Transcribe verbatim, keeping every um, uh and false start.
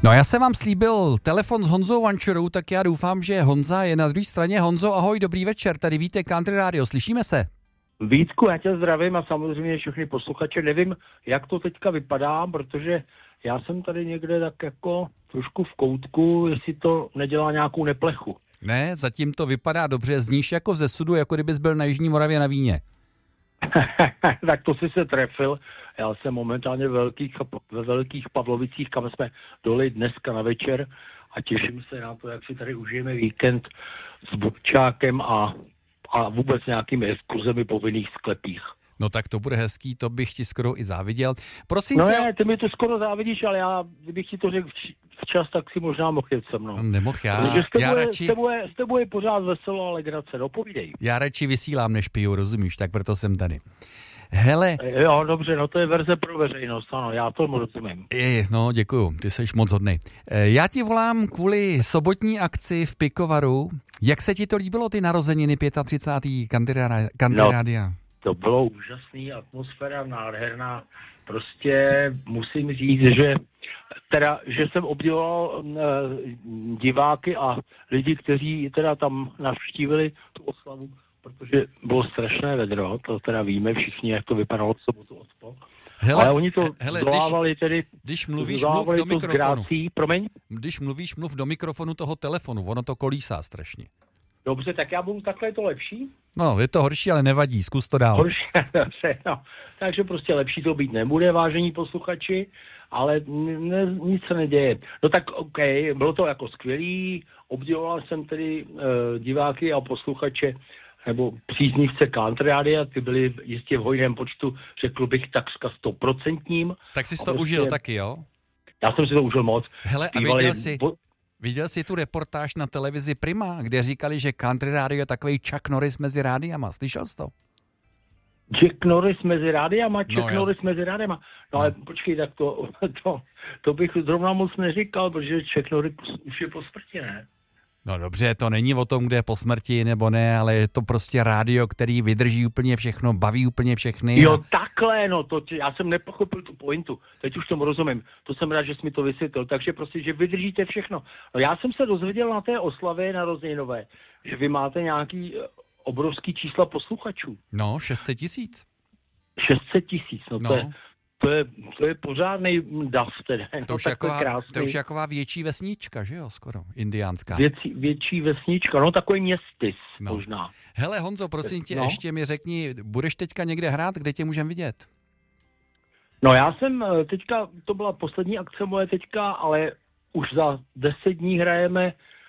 No já jsem vám slíbil telefon s Honzou Vančurou, tak já doufám, že Honza je na druhé straně. Honzo, ahoj, dobrý večer, tady víte Country Radio, slyšíme se? Vítku, já tě zdravím a samozřejmě všechny posluchače. Nevím, jak to teďka vypadá, protože já jsem tady někde tak jako trošku v koutku, jestli to nedělá nějakou neplechu. Ne, zatím to vypadá dobře, zníš jako ze sudu, jako kdybys byl na Jižní Moravě na víně. Tak to si se trefil. Já jsem momentálně ve velkých, ve velkých Pavlovicích, kam jsme doli dneska na večer a těším se na to, jak si tady užijeme víkend s Bobčákem a, a vůbec nějakými exkurzemi po vinných sklepích. No tak to bude hezký, to bych ti skoro i záviděl. Prosím no tě... ne, ty mi to skoro závidíš, ale já, kdybych ti to řekl včas, tak si možná mohl jet se mnou. Nemohl já. Protože s tebou, já je, radši... s, tebou je, s tebou je pořád veselo a legrace, no povídej. Já radši vysílám, než piju, rozumíš, tak proto jsem tady. Hele... Jo, dobře, no to je verze pro veřejnost, ano, já to rozumím. Je, no děkuju, ty jsi moc hodnej. Já ti volám kvůli sobotní akci v Pikovaru. Jak se ti to líbilo, ty narozeniny třicátého pátého Country Radia? No, to bylo úžasný, atmosféra nádherná. Prostě musím říct, že teda, že jsem obdivoval uh, diváky a lidi, kteří teda tam navštívili tu oslavu, protože bylo strašné vedro, to teda víme všichni, jak to vypadalo v sobotu odpol. Ale oni to hele, zvlávali když, tedy... Když mluvíš, mluv do mikrofonu. Grácí, promiň? Když mluvíš, mluv do mikrofonu toho telefonu, ono to kolísá strašně. Dobře, tak já budu takhle, je to lepší? No, je to horší, ale nevadí, zkus to dál. Horší, dobře, no. Takže prostě lepší to být nebude, vážení posluchači, ale ne, nic se neděje. No tak OK, bylo to jako skvělý, obdivoval jsem tedy uh, diváky a posluchače, nebo příznivce Country Radia, ty byli jistě v hojném počtu, řekl bych takřka stoprocentním. Tak jsi to prostě užil taky, jo? Já jsem si to užil moc. Hele, a viděl jsi... Bo... Viděl jsi tu reportáž na televizi Prima, kde říkali, že Country Radio je takový Chuck Norris mezi rádiama. Slyšel jsi to? Chuck Norris mezi rádiama? Chuck no, Norris jas... mezi rádiama? No, no ale počkej, tak to, to, to bych zrovna moc neříkal, protože Chuck Norris už je po smrti, ne? No dobře, to není o tom, kde je po smrti nebo ne, ale je to prostě rádio, který vydrží úplně všechno, baví úplně všechny. Jo, a... takhle, no, to, já jsem nepochopil tu pointu, teď už tomu rozumím, to jsem rád, že jsi mi to vysvětlil, takže prostě, že vydržíte všechno. No já jsem se dozvěděl na té oslavě narozeninové, že vy máte nějaký obrovský čísla posluchačů. No, šest set tisíc. šest set tisíc, no, no. to je... To je, to je pořádnej dav teda. To už, jaková, to už jaková větší vesnička, že jo, skoro, indiánská. Věcí, větší vesnička, no takový městys no. možná. Hele Honzo, prosím tě, no? ještě mi řekni, budeš teďka někde hrát, kde tě můžeme vidět? No já jsem teďka, to byla poslední akce moje teďka, ale už za deset dní hrajeme